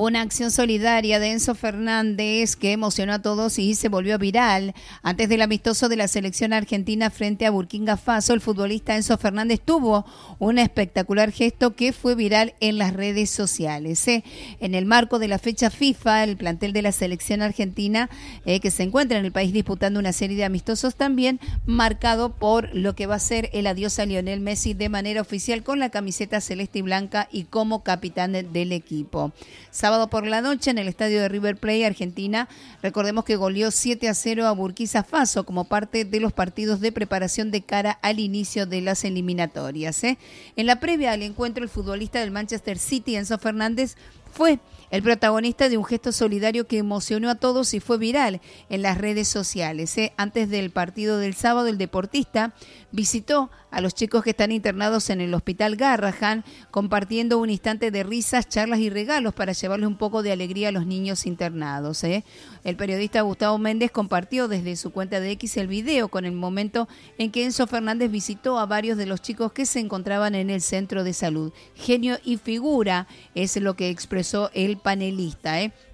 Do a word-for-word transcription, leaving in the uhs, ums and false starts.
Una acción solidaria de Enzo Fernández que emocionó a todos y se volvió viral. Antes del amistoso de la selección argentina frente a Burkina Faso, el futbolista Enzo Fernández tuvo un espectacular gesto que fue viral en las redes sociales. ¿eh? En el marco de la fecha FIFA, el plantel de la selección argentina, eh, que se encuentra en el país disputando una serie de amistosos, también marcado por lo que va a ser el adiós a Lionel Messi de manera oficial con la camiseta celeste y blanca y como capitán del equipo. Sábado por la noche en el estadio de River Plate, Argentina, recordemos que goleó siete a cero a Burkina Faso como parte de los partidos de preparación de cara al inicio de las eliminatorias. ¿eh? En la previa al encuentro, el futbolista del Manchester City, Enzo Fernández, fue el protagonista de un gesto solidario que emocionó a todos y fue viral en las redes sociales. ¿eh? Antes del partido del sábado, el deportista visitó a los chicos que están internados en el Hospital Garrahan, compartiendo un instante de risas, charlas y regalos para llevarle un poco de alegría a los niños internados. ¿eh? El periodista Gustavo Méndez compartió desde su cuenta de X el video con el momento en que Enzo Fernández visitó a varios de los chicos que se encontraban en el centro de salud. Genio y figura es lo que expresó el panelista, ¿eh?